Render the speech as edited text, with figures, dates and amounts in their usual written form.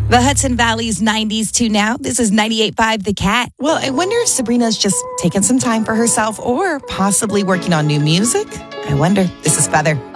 The Hudson Valley's 90s to now. This is 98.5 The Cat. Well, I wonder if Sabrina's just taking some time for herself or possibly working on new music. I wonder. This is Feather.